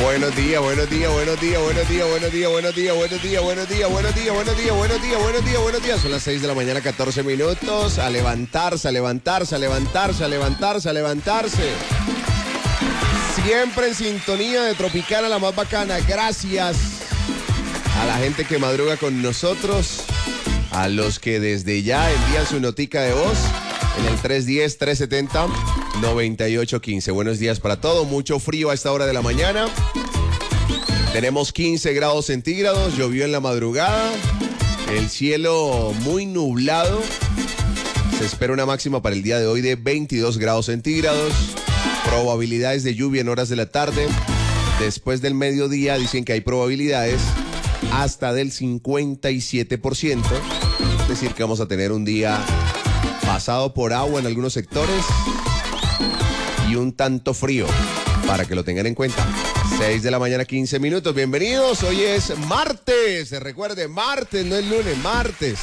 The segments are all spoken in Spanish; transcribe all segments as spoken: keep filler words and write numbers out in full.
Buenos días, buenos días, buenos días, buenos días, buenos días, buenos días, buenos días, buenos días, buenos días, buenos días, buenos días, buenos días, buenos días. Son las seis de la mañana, catorce minutos. A levantarse, a levantarse, a levantarse, a levantarse, a levantarse. Siempre en sintonía de Tropicana, la más bacana. Gracias a la gente que madruga con nosotros, a los que desde ya envían su notica de voz en el tres uno cero, tres siete cero, nueve ocho uno cinco. Buenos días para todos. Mucho frío a esta hora de la mañana. Tenemos quince grados centígrados. Llovió en la madrugada. El cielo muy nublado. Se espera una máxima para el día de hoy de veintidós grados centígrados. Probabilidades de lluvia en horas de la tarde. Después del mediodía dicen que hay probabilidades hasta del cincuenta y siete por ciento. Es decir, que vamos a tener un día pasado por agua en algunos sectores y un tanto frío, para que lo tengan en cuenta. seis de la mañana, quince minutos. Bienvenidos. Hoy es martes. Se recuerde, martes, no es lunes, martes.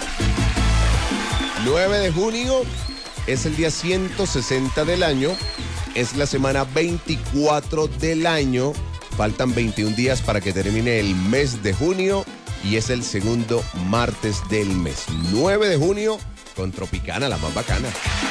nueve de junio es el día ciento sesenta del año. Es la semana veinticuatro del año. Faltan veintiún días para que termine el mes de junio y es el segundo martes del mes. nueve de junio con Tropicana, la más bacana.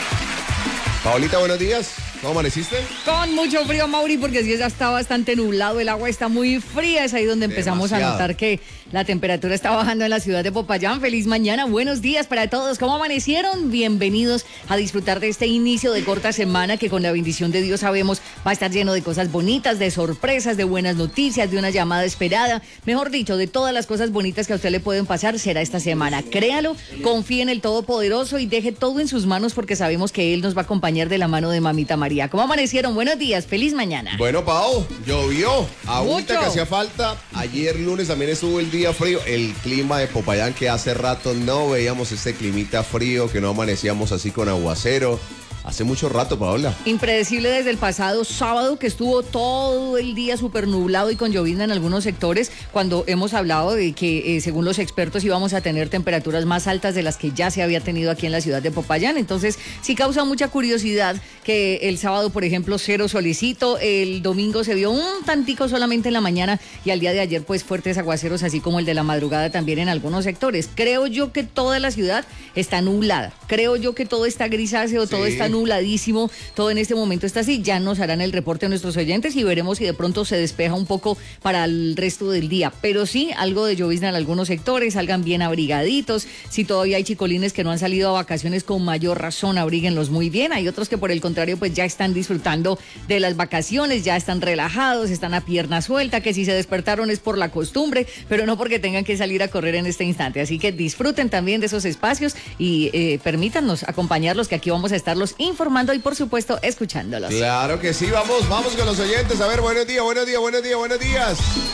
Paolita, buenos días. ¿Cómo amaneciste? Con mucho frío, Mauri, porque sí ya está bastante nublado, el agua está muy fría, es ahí donde empezamos Demasiado. a notar que la temperatura está bajando en la ciudad de Popayán. Feliz mañana, buenos días para todos. ¿Cómo amanecieron? Bienvenidos a disfrutar de este inicio de corta semana que con la bendición de Dios sabemos va a estar lleno de cosas bonitas, de sorpresas, de buenas noticias, de una llamada esperada. Mejor dicho, de todas las cosas bonitas que a usted le pueden pasar será esta semana. Créalo, confíe en el Todopoderoso y deje todo en sus manos porque sabemos que Él nos va a acompañar de la mano de Mamita María. ¿Cómo amanecieron? Buenos días, feliz mañana. Bueno, Pao, llovió, agüita que hacía falta. Ayer lunes también estuvo el día frío. El clima de Popayán, que hace rato no veíamos este climita frío, que no amanecíamos así con aguacero. Hace mucho rato, Paola. Impredecible desde el pasado sábado, que estuvo todo el día súper nublado y con llovizna en algunos sectores, cuando hemos hablado de que, eh, según los expertos, íbamos a tener temperaturas más altas de las que ya se había tenido aquí en la ciudad de Popayán. Entonces, sí causa mucha curiosidad que el sábado, por ejemplo, cero solicito, el domingo se vio un tantico solamente en la mañana y al día de ayer, pues, fuertes aguaceros, así como el de la madrugada también en algunos sectores. Creo yo que toda la ciudad está nublada. Creo yo que todo está grisáceo, sí. todo está nubladísimo, todo en este momento está así. Ya nos harán el reporte a nuestros oyentes y veremos si de pronto se despeja un poco para el resto del día, pero sí, algo de llovizna en algunos sectores. Salgan bien abrigaditos. Si todavía hay chicolines que no han salido a vacaciones, con mayor razón abríguenlos muy bien. Hay otros que por el contrario pues ya están disfrutando de las vacaciones, ya están relajados, están a pierna suelta, que si se despertaron es por la costumbre, pero no porque tengan que salir a correr en este instante. Así que disfruten también de esos espacios y eh, permítanos acompañarlos, que aquí vamos a estarlos informando y por supuesto escuchándolos. Claro que sí, vamos, vamos con los oyentes. A ver, buenos días, buenos días, buenos días, buenos días.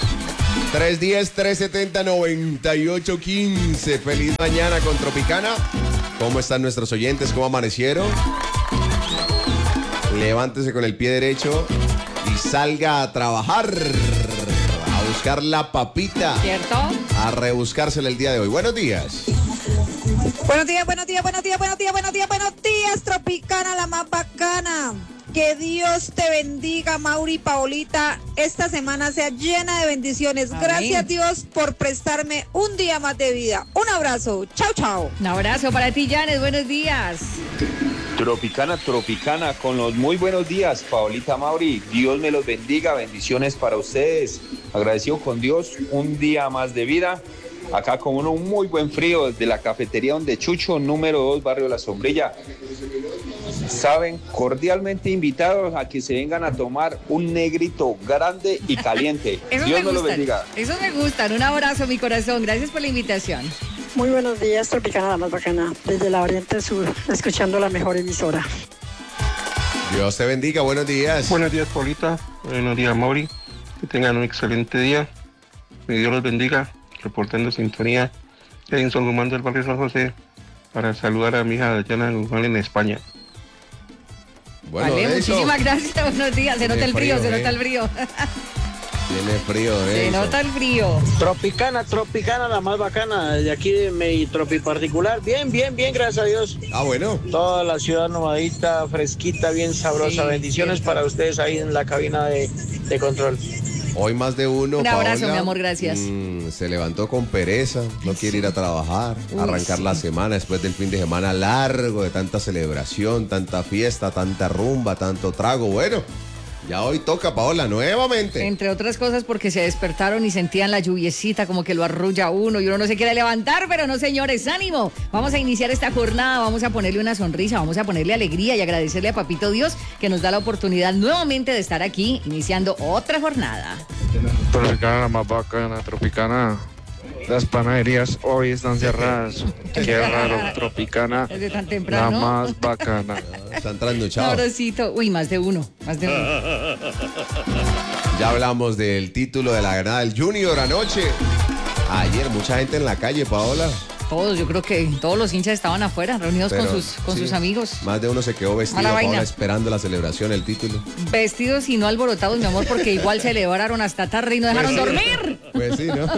tres uno cero, tres siete cero, nueve ocho uno cinco. Feliz mañana con Tropicana. ¿Cómo están nuestros oyentes? ¿Cómo amanecieron? Levántese con el pie derecho y salga a trabajar, a buscar la papita. ¿Cierto? A rebuscársela el día de hoy. Buenos días. Buenos días, buenos días, buenos días, buenos días, buenos días, buenos días, Tropicana, la más bacana. Que Dios te bendiga, Mauri y Paolita. Esta semana sea llena de bendiciones. Amén. Gracias, Dios, por prestarme un día más de vida. Un abrazo. Chao, chao. Un abrazo para ti, Janes. Buenos días. Tropicana, Tropicana, con los muy buenos días, Paolita, Mauri. Dios me los bendiga. Bendiciones para ustedes. Agradecido con Dios un día más de vida. Acá con uno un muy buen frío desde la cafetería Donde Chucho, número dos, barrio La Sombrilla. Saben, cordialmente invitados a que se vengan a tomar un negrito grande y caliente. Dios me lo bendiga. Eso me gustan. Un abrazo, mi corazón. Gracias por la invitación. Muy buenos días, Tropicana, la más bacana. Desde la Oriente Sur, escuchando la mejor emisora. Dios te bendiga. Buenos días. Buenos días, Paulita. Buenos días, Mauri. Que tengan un excelente día. Que Dios los bendiga. Reportando sintonía. Edinson Guzmán del barrio San José, para saludar a mi hija Dayana Guzmán en España. Bueno, vale, muchísimas gracias. Buenos días. Se nota el frío, se nota el frío. Tiene frío, ¿eh? Se nota el frío. Tropicana, Tropicana, la más bacana. De aquí de mi tropi particular. Bien, bien, bien, gracias a Dios. Ah, bueno. Toda la ciudad nomadita, fresquita, bien sabrosa. Sí, bendiciones cierto. Para ustedes ahí en la cabina de, de control. Hoy más de uno. Un abrazo, Paola, mi amor, gracias. Mmm, se levantó con pereza, no Ay, quiere sí. ir a trabajar, Uy, arrancar sí. la semana después del fin de semana largo, de tanta celebración, tanta fiesta, tanta rumba, tanto trago. Bueno, ya hoy toca, Paola, nuevamente. Entre otras cosas porque se despertaron y sentían la lluviecita como que lo arrulla uno y uno no se quiere levantar, pero no, señores, ánimo. Vamos a iniciar esta jornada, vamos a ponerle una sonrisa, vamos a ponerle alegría y agradecerle a Papito Dios que nos da la oportunidad nuevamente de estar aquí iniciando otra jornada. Tropicana, la más bacana, Tropicana. Las panaderías hoy están cerradas. Qué raro, Tropicana, Desde tan la temprano. más bacana. Están trasnochados. Sabrosito. Uy, más de uno, más de uno. Ya hablamos del título de la ganada del Junior anoche. Ayer mucha gente en la calle, Paola. Todos, yo creo que todos los hinchas estaban afuera, reunidos Pero, con sus con sí, sus amigos. Más de uno se quedó vestido, Mala Paola, vaina. esperando la celebración, el título. Vestidos y no alborotados, mi amor, porque igual celebraron hasta tarde y no dejaron Pues sí. dormir. Pues sí, ¿no?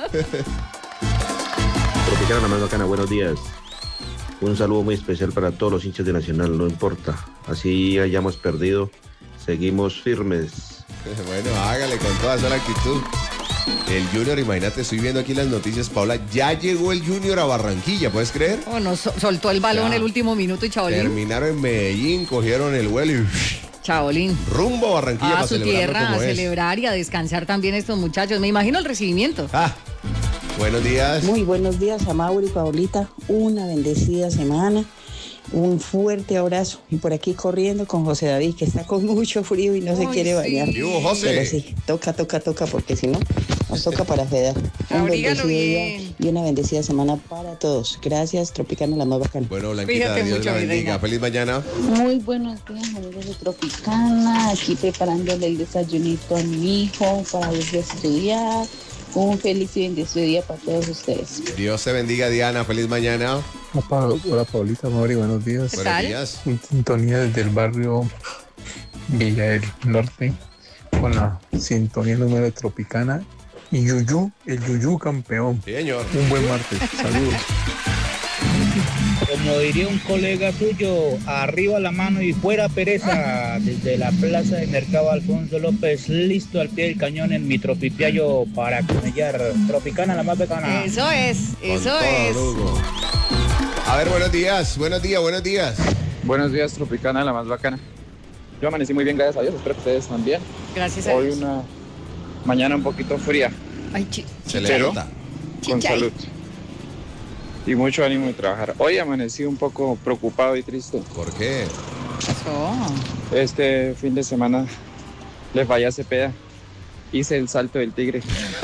Tropicana, la más bacana, buenos días. Un saludo muy especial para todos los hinchas de Nacional, no importa. Así hayamos perdido, seguimos firmes. Bueno, hágale con toda esa actitud. El Junior, imagínate, estoy viendo aquí las noticias, Paola, ya llegó el Junior a Barranquilla, ¿puedes creer? Bueno, so- soltó el balón Ya. el último minuto y Chabolín. Terminaron en Medellín, cogieron el vuelo y Chabolín. rumbo a Barranquilla A para su celebrarlo tierra, a como es. celebrar y a descansar también estos muchachos. Me imagino el recibimiento. Ah, buenos días. Muy buenos días a Mauri y Paulita, una bendecida semana, un fuerte abrazo y por aquí corriendo con José David que está con mucho frío y no se Ay, quiere sí. bañar. ¿Qué hubo, José? Pero sí, toca, toca, toca porque si no nos toca para fedar. Un Abrígalo bendecido bien. día y una bendecida semana para todos. Gracias, Tropicana, la más bacana. Bueno, Blanquita, Fíjate Dios mucho, la mi bendiga. reina. Feliz mañana. Muy buenos días, amigos de Tropicana. Aquí preparándole el desayunito a mi hijo para irse a estudiar. Un feliz y bendecido día para todos ustedes. Dios te bendiga, Diana. Feliz mañana. Hola, Pa- hola, Paulita, Mauri, buenos días. ¿Qué Buenos tal? días. En sintonía desde el barrio Villa del Norte con la sintonía número de Tropicana y Yuyu, el Yuyu campeón. Sí, señor. Un buen martes. Saludos. Como diría un colega suyo, arriba la mano y fuera pereza. Desde la plaza de Mercado Alfonso López, listo al pie del cañón en mi tropipiayo para camellar. Tropicana, la más bacana. Eso es, Con eso todo, es. Lugo. A ver, buenos días, buenos días, buenos días. Buenos días, Tropicana, la más bacana. Yo amanecí muy bien, gracias a Dios. Espero que ustedes también. Gracias a Hoy Dios. una mañana un poquito fría, Ay, chi- Se Pero- levanta. con Chichay. salud. Y mucho ánimo de trabajar. Hoy amanecí un poco preocupado y triste. ¿Por qué? Pasó. Este fin de semana le fallé a Cepeda. Hice el salto del tigre.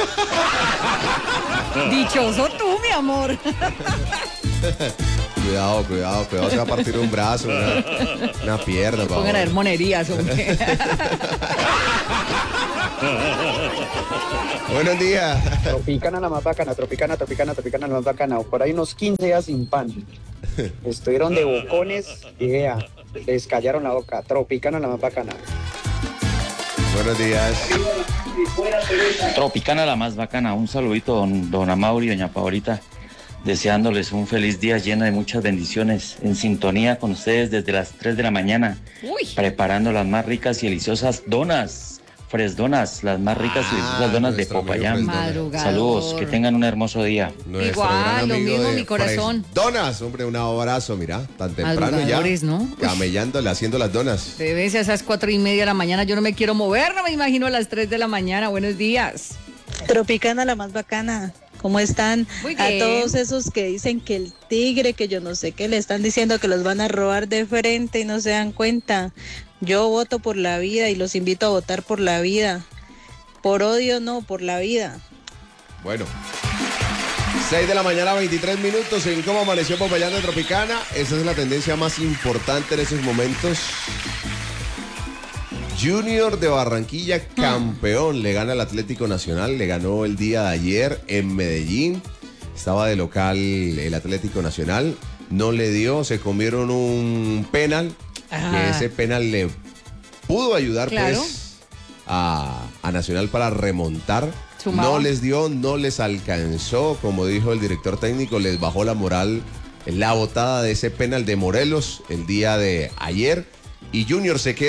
Dichoso tú, mi amor. Cuidado, cuidado, cuidado, se va a partir un brazo, una, una pierna, Paola. Pongan a ver monerías, hombre. Buenos días. Tropicana, la más bacana. Tropicana, tropicana, tropicana, la más bacana. Por ahí unos quince días sin pan. Estuvieron de bocones y vea, les callaron la boca. Tropicana, la más bacana. Buenos días. Tropicana, la más bacana. Un saludito, don, don Amaury y doña Paulita, deseándoles un feliz día lleno de muchas bendiciones, en sintonía con ustedes desde las tres de la mañana, Uy. preparando las más ricas y deliciosas donas, fresdonas, las más ricas y deliciosas Ah, donas de nuestro amigo Popayán. Fresdona. Madrugador. Saludos, que tengan un hermoso día. Nuestro Igual, gran lo amigo mismo, de mi corazón. Donas, hombre, un abrazo, mira, tan temprano ya. Madrugadores, ¿no? Camellándole, haciendo las donas. Debe ser a esas cuatro y media de la mañana. Yo no me quiero mover, no me imagino a las tres de la mañana. Buenos días. Tropicana, la más bacana. ¿Cómo están? Muy A bien. todos esos que dicen que el tigre, que yo no sé qué, le están diciendo que los van a robar de frente y no se dan cuenta. Yo voto por la vida y los invito a votar por la vida. Por odio no, por la vida. Bueno. seis de la mañana, veintitrés minutos en cómo amaneció Popayán de Tropicana. Esa es la tendencia más importante en esos momentos. Junior de Barranquilla, campeón, le gana al Atlético Nacional, le ganó el día de ayer en Medellín. Estaba de local el Atlético Nacional, no le dio, se comieron un penal, Ah. que ese penal le pudo ayudar Claro. pues a, a Nacional para remontar. Sumaba. No les dio, no les alcanzó, como dijo el director técnico, les bajó la moral la botada de ese penal de Morelos el día de ayer. Y Junior se queda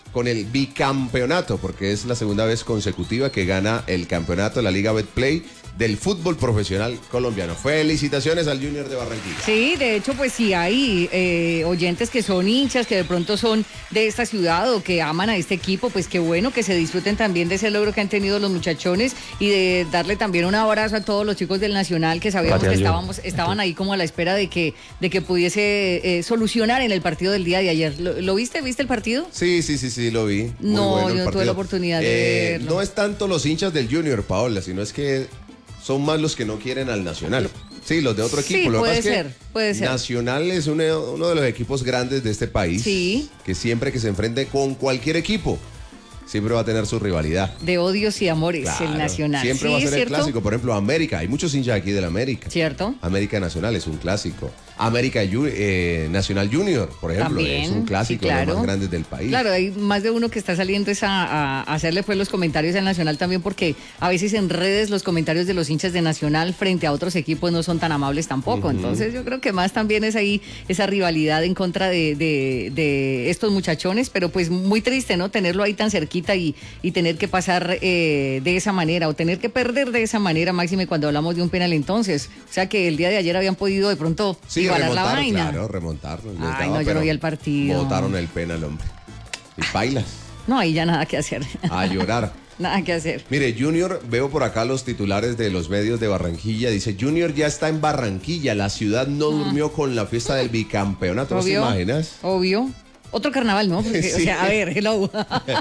con el bicampeonato, porque es la segunda vez consecutiva que gana el campeonato de la Liga Betplay del fútbol profesional colombiano. Felicitaciones al Junior de Barranquilla. Sí, de hecho, pues sí hay eh, oyentes que son hinchas, que de pronto son de esta ciudad o que aman a este equipo, pues qué bueno que se disfruten también de ese logro que han tenido los muchachones y de darle también un abrazo a todos los chicos del Nacional que sabíamos que estábamos, estaban ahí como a la espera de que, de que pudiese eh, solucionar en el partido del día de ayer. ¿Lo, ¿lo viste? ¿Viste el partido? Sí, sí, sí, sí, lo vi. Muy no, bueno yo no partido. tuve la oportunidad de eh, verlo. No es tanto los hinchas del Junior, Paola, sino es que son más los que no quieren al Nacional. Sí, los de otro equipo. Sí, Lo puede que pasa ser, es que puede ser. Nacional es uno, uno de los equipos grandes de este país. Sí. Que siempre que se enfrente con cualquier equipo, siempre va a tener su rivalidad. De odios y amores, Claro, el Nacional. Siempre sí, va a ser ¿cierto? el clásico. Por ejemplo, América. Hay muchos hinchas aquí del América. ¿Cierto? América Nacional es un clásico. América eh, Nacional Junior, por ejemplo, También, es un clásico sí, claro. de los más grandes del país. Claro, hay más de uno que está saliendo es a, a hacerle pues los comentarios al Nacional también, porque a veces en redes los comentarios de los hinchas de Nacional frente a otros equipos no son tan amables tampoco. Ujú. Entonces yo creo que más también es ahí esa rivalidad en contra de, de, de estos muchachones, pero pues muy triste, ¿no? Tenerlo ahí tan cerquita y, y tener que pasar eh, de esa manera o tener que perder de esa manera, máxime cuando hablamos de un penal entonces. O sea que el día de ayer habían podido de pronto Sí, igualar la remontar, vaina. claro, remontar. les Ay, daba, no, yo pero no vi el partido. Botaron el penal, hombre. Y bailas. No, ahí ya nada que hacer. A llorar. Nada que hacer. Mire, Junior, veo por acá los titulares de los medios de Barranquilla. Dice, Junior ya está en Barranquilla. La ciudad no durmió con la fiesta del bicampeonato. ¿No te Obvio. imaginas? Obvio. Otro carnaval, ¿no? Porque, Sí. O sea, a ver, hello.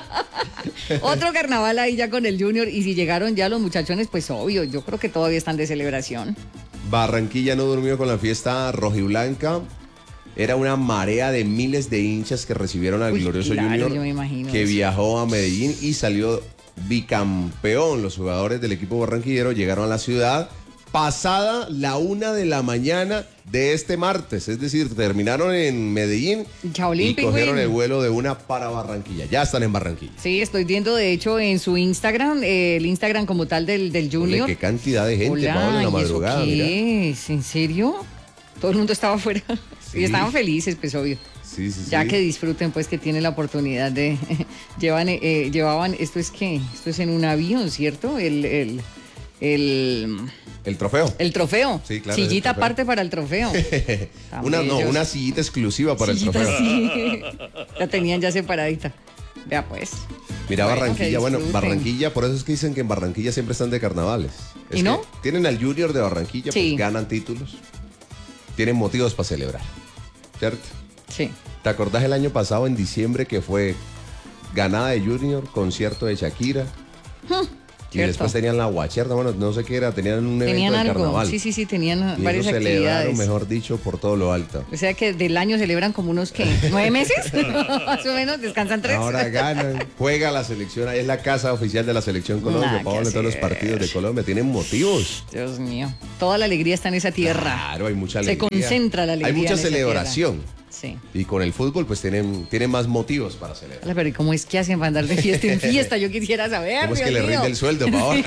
Otro carnaval ahí ya con el Junior. Y si llegaron ya los muchachones, pues obvio, yo creo que todavía están de celebración. Barranquilla no durmió con la fiesta rojiblanca. Era una marea de miles de hinchas que recibieron al Uy, glorioso claro, Junior, yo me imagino que eso. viajó a Medellín y salió bicampeón. Los jugadores del equipo barranquillero llegaron a la ciudad pasada la una de la mañana de este martes. Es decir, terminaron en Medellín Chao, y Olympic, cogieron güey. el vuelo de una para Barranquilla. Ya están en Barranquilla. Sí, estoy viendo de hecho en su Instagram, eh, el Instagram como tal del, del Junior. Ole, qué cantidad de gente, Hola, Paola, en la ¿y eso madrugada. qué Mira. es? ¿En serio? Todo el mundo estaba afuera. Sí. Y estaban felices, pues obvio. Sí, sí, Ya sí. que disfruten, pues que tienen la oportunidad de... llevan, eh, llevaban, esto es qué, esto es en un avión, ¿cierto? El... el el, El trofeo. el trofeo. Sí, claro, Sillita el trofeo. aparte para el trofeo. Tan Una, no, bellos. una sillita exclusiva para Sillita, el trofeo. sí. La tenían ya separadita. Vea pues. Mira Bueno, Barranquilla, que bueno, disfruten. Barranquilla, por eso es que dicen que en Barranquilla siempre están de carnavales. Es ¿Y no? que tienen al Junior de Barranquilla, Sí. pues ganan títulos, tienen motivos para celebrar, ¿cierto? Sí. ¿Te acordás el año pasado, en diciembre, que fue ganada de Junior, concierto de Shakira? Y cierto. después tenían la guacherna, bueno, no sé qué era, tenían un evento Tenían de algo. carnaval. Sí, sí, sí, tenían Y varias eso celebraron, actividades. mejor dicho, por todo lo alto. O sea que del año celebran como unos, ¿qué? ¿Nueve meses? Más o menos, descansan tres. Ahora ganan, juega la selección, ahí es la casa oficial de la selección Colombia, Nada que Paola, en todos los hacer. partidos de Colombia, tienen motivos. Dios mío. Toda la alegría está en esa tierra. Claro, hay mucha Se alegría. concentra la alegría Hay mucha en esa celebración. Sí. Y con el fútbol, pues tienen, tienen más motivos para celebrar. Hola, pero ¿y cómo es que hacen para andar de fiesta en fiesta? Yo quisiera saber. ¿Cómo es que Dios le mío. rinde el sueldo, Paola?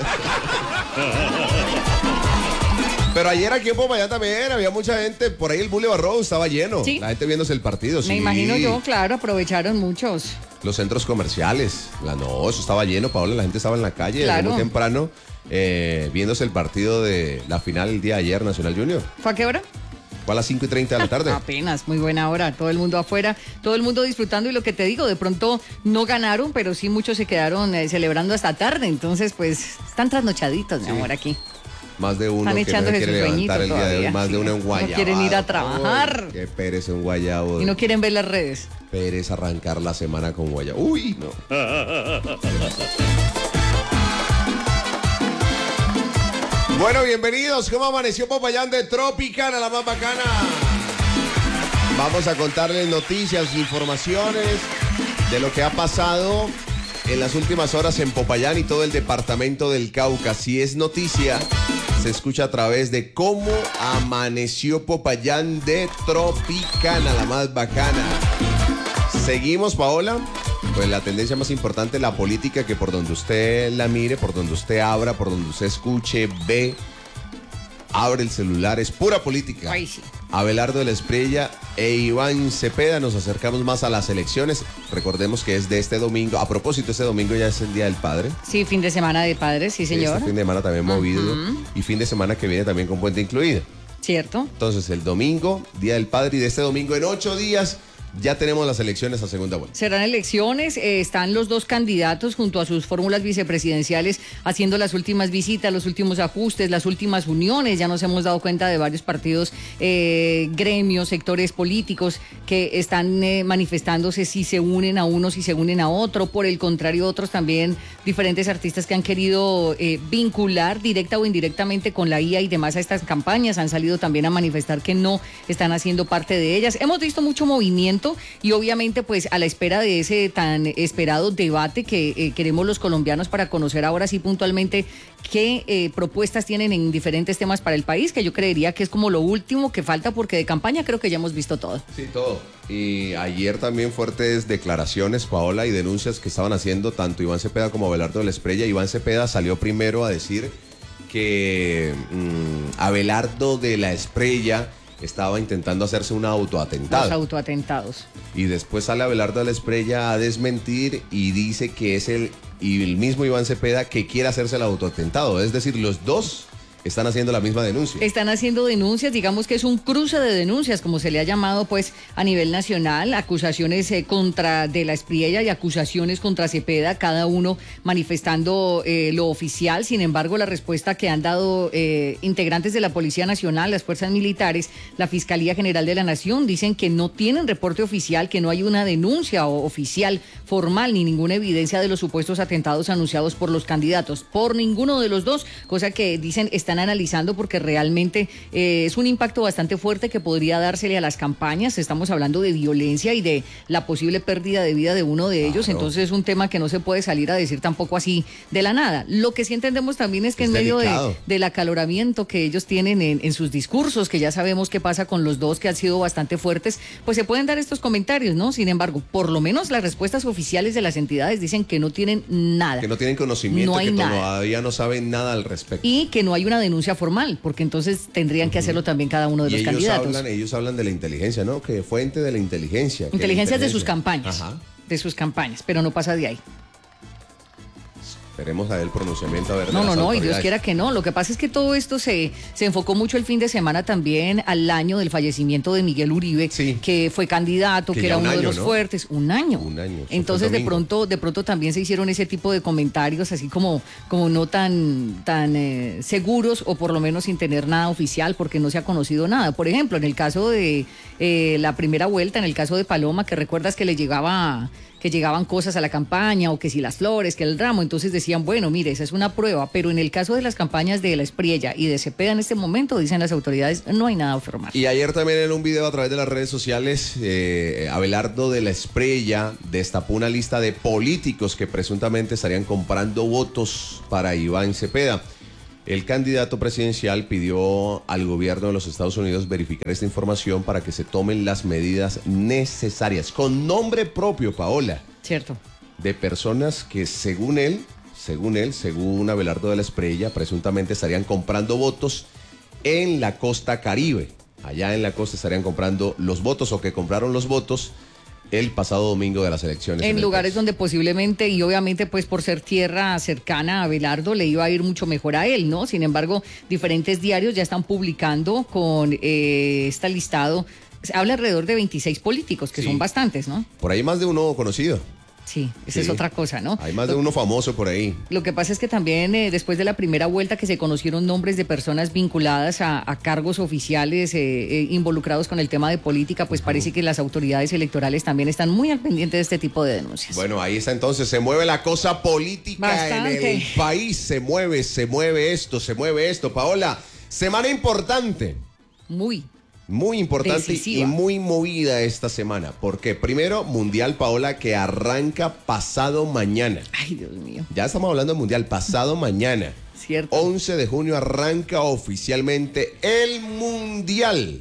Pero ayer aquí en Popayán también había mucha gente. Por ahí el Boulevard Road estaba lleno. Sí. La gente viéndose el partido. Me sí. imagino yo, claro, aprovecharon muchos. Los centros comerciales. La, no, eso estaba lleno, Paola. La gente estaba en la calle desde Claro. muy temprano eh, viéndose el partido de la final el día de ayer, Nacional Junior. ¿Fue a qué hora? Fue a las cinco y treinta de la tarde. Apenas, muy buena hora. Todo el mundo afuera, todo el mundo disfrutando. Y lo que te digo, de pronto no ganaron, pero sí muchos se quedaron eh, celebrando hasta tarde. Entonces, pues, están trasnochaditos, mi Sí. amor, aquí. Más de uno Están que no se echándose quiere su levantar el sueñito día de hoy. todavía, Más sí. de uno en No guayabo. quieren ir a trabajar. Qué pereza un guayabo. Y no quieren ver las redes. Pereza arrancar la semana con guayabo. Uy, no. Bueno, bienvenidos. ¿Cómo amaneció Popayán de Tropicana, la más bacana? Vamos a contarles noticias, informaciones de lo que ha pasado en las últimas horas en Popayán y todo el departamento del Cauca. Si es noticia, se escucha a través de cómo amaneció Popayán de Tropicana, la más bacana. Seguimos, Paola. Pues la tendencia más importante, la política, que por donde usted la mire, por donde usted abra, por donde usted escuche, ve, abre el celular, es pura política. Ay, sí. Abelardo de la Espriella e Iván Cepeda. Nos acercamos más a las elecciones. Recordemos que es de este domingo. A propósito, este domingo ya es el Día del Padre. Sí, fin de semana de padres, sí, señor. Este fin de semana también movido. Uh-huh. Y fin de semana que viene también con puente incluida. Cierto. Entonces, el domingo, Día del Padre, y de este domingo en ocho días ya tenemos las elecciones a segunda vuelta. Serán elecciones, eh, están los dos candidatos junto a sus fórmulas vicepresidenciales haciendo las últimas visitas, los últimos ajustes, las últimas uniones. Ya nos hemos dado cuenta de varios partidos, eh, gremios, sectores políticos que están eh, manifestándose si se unen a uno, si se unen a otro. Por el contrario, otros también, diferentes artistas que han querido eh, vincular directa o indirectamente con la I A y demás a estas campañas, han salido también a manifestar que no están haciendo parte de ellas. Hemos visto mucho movimiento y obviamente pues a la espera de ese tan esperado debate que eh, queremos los colombianos para conocer ahora sí puntualmente qué eh, propuestas tienen en diferentes temas para el país, que yo creería que es como lo último que falta, porque de campaña creo que ya hemos visto todo. Sí, todo. Y ayer también fuertes declaraciones, Paola, y denuncias que estaban haciendo tanto Iván Cepeda como Abelardo de la Espriella. Iván Cepeda salió primero a decir que mmm, Abelardo de la Espriella estaba intentando hacerse un autoatentado. Los autoatentados. Y después sale Abelardo de la Espriella a desmentir y dice que es el, y el mismo Iván Cepeda que quiere hacerse el autoatentado. Es decir, los dos están haciendo la misma denuncia. Están haciendo denuncias, digamos que es un cruce de denuncias, como se le ha llamado pues a nivel nacional, acusaciones eh, contra de la Espriella y acusaciones contra Cepeda, cada uno manifestando eh, lo oficial. Sin embargo, la respuesta que han dado eh, integrantes de la Policía Nacional, las fuerzas militares, la Fiscalía General de la Nación, dicen que no tienen reporte oficial, que no hay una denuncia oficial formal ni ninguna evidencia de los supuestos atentados anunciados por los candidatos, por ninguno de los dos, cosa que dicen están analizando porque realmente eh, es un impacto bastante fuerte que podría dársele a las campañas. Estamos hablando de violencia y de la posible pérdida de vida de uno de ellos, claro. Entonces es un tema que no se puede salir a decir tampoco así de la nada. Lo que sí entendemos también es que es en medio de, del acaloramiento que ellos tienen en, en sus discursos, que ya sabemos qué pasa con los dos que han sido bastante fuertes, pues se pueden dar estos comentarios, ¿no? Sin embargo, por lo menos las respuestas oficiales de las entidades dicen que no tienen nada. Que no tienen conocimiento, no hay que nada. Todavía no saben nada al respecto. Y que no hay una denuncia formal, porque entonces tendrían que hacerlo también cada uno de y los ellos candidatos. Hablan, ellos hablan de la inteligencia, ¿no? Que fuente de la inteligencia. Inteligencias la de sus campañas. Ajá. De sus campañas, pero no pasa de ahí. Esperemos a ver el pronunciamiento. A ver, no, no, no, y Dios quiera que no. Lo que pasa es que todo esto se, se enfocó mucho el fin de semana también al año del fallecimiento de Miguel Uribe, sí. que fue candidato, que, que era uno año, de los ¿no? fuertes. Un año. Un año. Entonces de pronto, de pronto también se hicieron ese tipo de comentarios, así como, como no tan, tan eh, seguros, o por lo menos sin tener nada oficial, porque no se ha conocido nada. Por ejemplo, en el caso de eh, la primera vuelta, en el caso de Paloma, que recuerdas que le llegaba... que llegaban cosas a la campaña, o que si las flores, que el ramo, entonces decían, bueno, mire, esa es una prueba, pero en el caso de las campañas de la Espriella y de Cepeda en este momento, dicen las autoridades, no hay nada formal. Y ayer también en un video a través de las redes sociales, eh, Abelardo de la Espriella destapó una lista de políticos que presuntamente estarían comprando votos para Iván Cepeda. El candidato presidencial pidió al gobierno de los Estados Unidos verificar esta información para que se tomen las medidas necesarias, con nombre propio, Paola. Cierto. De personas que según él, según él, según Abelardo de la Espriella, presuntamente estarían comprando votos en la costa Caribe. Allá en la costa estarían comprando los votos, o que compraron los votos el pasado domingo de las elecciones. En, en lugares país. Donde posiblemente, y obviamente pues por ser tierra cercana a Abelardo, le iba a ir mucho mejor a él, ¿no? Sin embargo, diferentes diarios ya están publicando con eh, este listado, habla alrededor de veintiséis políticos, que sí. Son bastantes, ¿no? Por ahí más de uno conocido. Sí, esa sí. Es otra cosa, ¿no? Hay más de uno famoso por ahí. Lo que pasa es que también eh, después de la primera vuelta que se conocieron nombres de personas vinculadas a, a cargos oficiales eh, eh, involucrados con el tema de política, pues uh-huh. Parece que las autoridades electorales también están muy al pendiente de este tipo de denuncias. Bueno, ahí está entonces, se mueve la cosa política Bastante. En el país, se mueve, se mueve esto, se mueve esto. Paola, semana importante. Muy. Muy importante decisiva. Y muy movida esta semana. Porque primero, Mundial, Paola, que arranca pasado mañana. Ay, Dios mío. Ya estamos hablando del Mundial, pasado mañana. Cierto. once de junio arranca oficialmente el Mundial.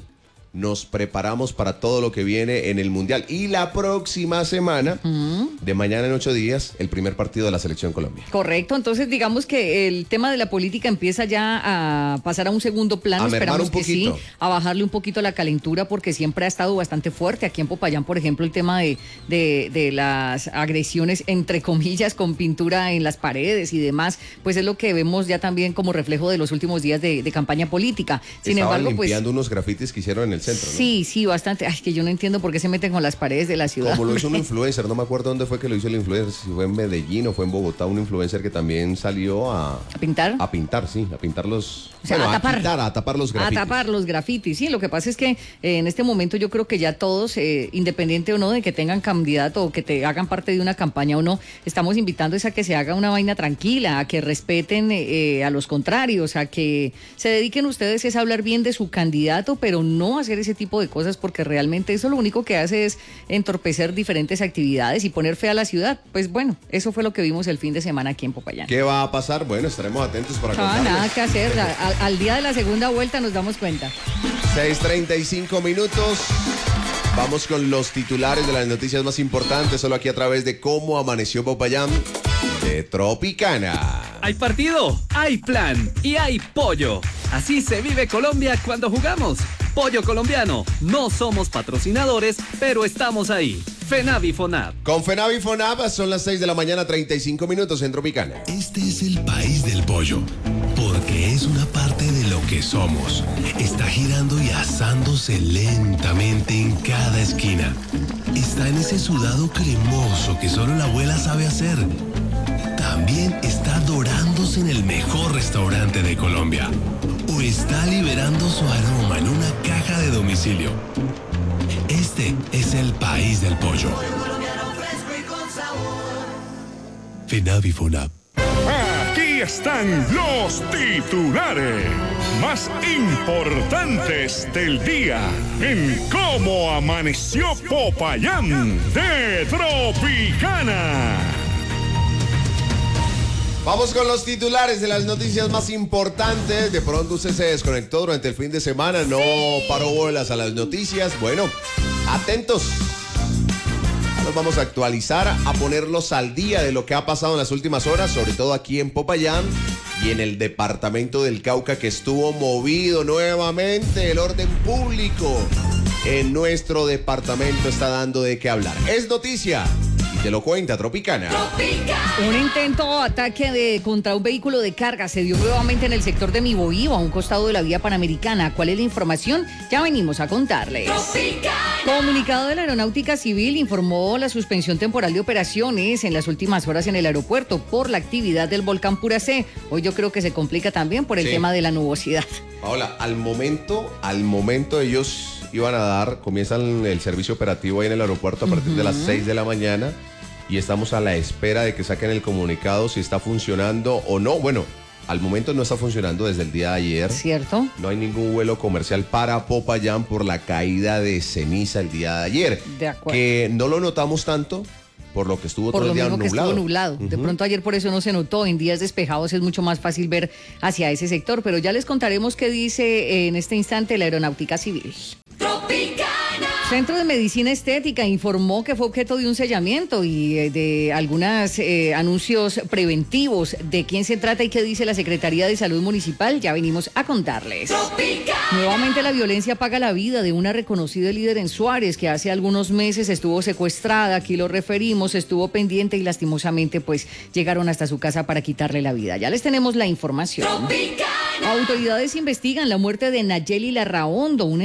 nos preparamos para todo lo que viene en el Mundial. Y la próxima semana, uh-huh. de mañana en ocho días, el primer partido de la Selección Colombia. Correcto, entonces digamos que el tema de la política empieza ya a pasar a un segundo plano. A Esperamos un que poquito. sí, a bajarle un poquito la calentura, porque siempre ha estado bastante fuerte. Aquí en Popayán, por ejemplo, el tema de, de, de las agresiones, entre comillas, con pintura en las paredes y demás, pues es lo que vemos ya también como reflejo de los últimos días de, de campaña política. Sin Estaban embargo, pues... limpiando unos grafitis que hicieron en el centro, ¿no? Sí, sí, bastante. Ay, que yo no entiendo por qué se meten con las paredes de la ciudad. Como lo hizo un influencer, no me acuerdo dónde fue que lo hizo el influencer, si fue en Medellín o fue en Bogotá, un influencer que también salió a... ¿A pintar? A pintar, sí, a pintar los... O sea, bueno, a tapar. A, quitar, a tapar los grafitis. A tapar los grafitis, sí. Lo que pasa es que eh, en este momento yo creo que ya todos, eh, independiente o no de que tengan candidato o que te hagan parte de una campaña o no, estamos invitando a que se haga una vaina tranquila, a que respeten eh, a los contrarios, a que se dediquen ustedes es a hablar bien de su candidato, pero no hacer ese tipo de cosas, porque realmente eso lo único que hace es entorpecer diferentes actividades y poner fe a la ciudad. Pues bueno, eso fue lo que vimos el fin de semana aquí en Popayán. ¿Qué va a pasar? Bueno, estaremos atentos para Ah, contarles. nada que hacer. Al, al día de la segunda vuelta nos damos cuenta. seis treinta y cinco minutos. Vamos con los titulares de las noticias más importantes, solo aquí a través de Cómo Amaneció Popayán de Tropicana. Hay partido, hay plan y hay pollo. Así se vive Colombia cuando jugamos. Pollo colombiano. No somos patrocinadores, pero estamos ahí. FENAVI FONAP. Con FENAVI FONAP son las seis de la mañana, treinta y cinco minutos en Tropicana. Este es el país del pollo, porque es una parte de lo que somos. Está girando y asándose lentamente en cada esquina. Está en ese sudado cremoso que solo la abuela sabe hacer. También está dorándose en el mejor restaurante de Colombia. O está liberando su aroma en una caja de domicilio. Este es el país del pollo. FENAVI FONAP. Aquí están los titulares más importantes del día en Cómo Amaneció Popayán de Tropicana. Vamos con los titulares de las noticias más importantes. De pronto usted se desconectó durante el fin de semana, no sí. paró bolas a las noticias. Bueno, atentos. Nos vamos a actualizar, a ponerlos al día de lo que ha pasado en las últimas horas, sobre todo aquí en Popayán y en el departamento del Cauca, que estuvo movido nuevamente. El orden público en nuestro departamento está dando de qué hablar. Es noticia. Te lo cuenta Tropicana. Tropicana. Un intento ataque de, contra un vehículo de carga se dio nuevamente en el sector de Miboío, a un costado de la vía Panamericana. ¿Cuál es la información? Ya venimos a contarles. Tropicana. Comunicado de la Aeronáutica Civil informó la suspensión temporal de operaciones en las últimas horas en el aeropuerto por la actividad del volcán Puracé. Hoy yo creo que se complica también por el sí. tema de la nubosidad. Paola, al momento, al momento ellos iban a dar, comienzan el servicio operativo ahí en el aeropuerto a partir uh-huh. de las seis de la mañana. Y estamos a la espera de que saquen el comunicado si está funcionando o no. Bueno, al momento no está funcionando desde el día de ayer. ¿Cierto? No hay ningún vuelo comercial para Popayán por la caída de ceniza el día de ayer. De acuerdo. Que no lo notamos tanto por lo que estuvo por todo el día nublado. Por lo mismo que estuvo nublado. Uh-huh. De pronto ayer por eso no se notó. En días despejados es mucho más fácil ver hacia ese sector. Pero ya les contaremos qué dice en este instante la Aeronáutica Civil. Tropicana. Centro de Medicina Estética informó que fue objeto de un sellamiento y eh, de algunos eh, anuncios preventivos. ¿De quién se trata y qué dice la Secretaría de Salud Municipal? Ya venimos a contarles. Tropicana. Nuevamente la violencia paga la vida de una reconocida líder en Suárez que hace algunos meses estuvo secuestrada. Aquí lo referimos, estuvo pendiente y lastimosamente pues llegaron hasta su casa para quitarle la vida. Ya les tenemos la información. Tropicana. Autoridades investigan la muerte de Nayeli Larraondo, una